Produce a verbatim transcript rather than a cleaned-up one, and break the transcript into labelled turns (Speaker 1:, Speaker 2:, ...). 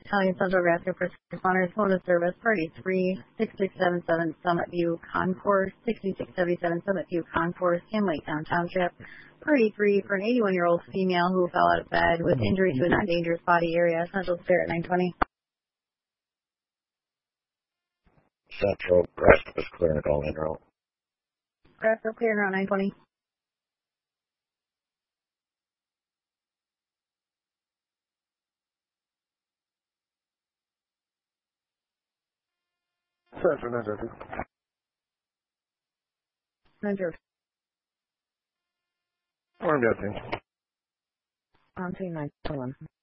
Speaker 1: Italian Central Vascular First Responders Phone of Service, Party three, six six seven seven Summit View Concourse, sixty-six seventy-seven Summit View Concourse, in Laketown Township. Party three, for an eighty-one-year-old female who fell out of bed with injury to a non-dangerous body area, Central Spirit nine twenty.
Speaker 2: Central, Grasp is clear and all in route.
Speaker 1: Grasp clear and route nine twenty.
Speaker 2: Central, nine thirty.
Speaker 1: Central.
Speaker 2: Armed out team.
Speaker 1: On team nine twenty-one.